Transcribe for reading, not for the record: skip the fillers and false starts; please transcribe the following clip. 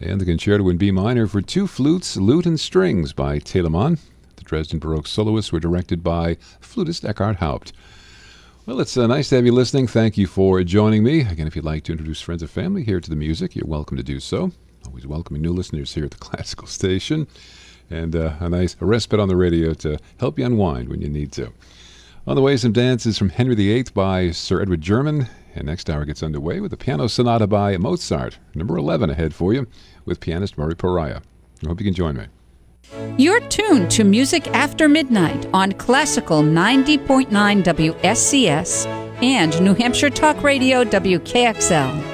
And the Concerto in B minor for two flutes, lute, and strings by Telemann. The Dresden Baroque soloists were directed by flutist Eckhard Haupt. Well, it's nice to have you listening. Thank you for joining me. Again, if you'd like to introduce friends or family here to the music, you're welcome to do so. Always welcoming new listeners here at the Classical Station. And a nice respite on the radio to help you unwind when you need to. On the way, some dances from Henry VIII by Sir Edward German. And next hour gets underway with a piano sonata by Mozart, number 11 ahead for you, with pianist Murray Pariah. I hope you can join me. You're tuned to Music After Midnight on Classical 90.9 WSCS and New Hampshire Talk Radio WKXL.